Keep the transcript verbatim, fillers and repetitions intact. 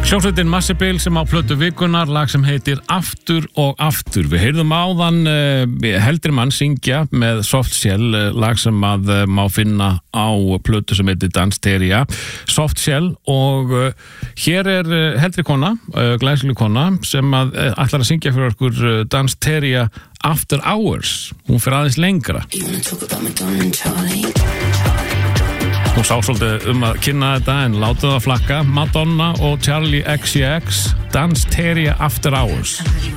Hljómsveitin Massibil sem á plötu vikunnar, lag sem heitir Aftur og Aftur. Við heyrðum áðan uh, heldri mann syngja með Soft Shell, uh, lag sem að uh, má finna á plötu sem heitir Dansteria, Soft Shell, og uh, hér er uh, heldri kona, uh, glæsileg kona sem að uh, ætlar að syngja fyrir okkur uh, Dansteria After Hours. Hún fyrir aðeins lengra. Hún sá svolítið um að kynna þetta en láta það flakka. Madonna og Charlie X C X, Dansteria After Hours.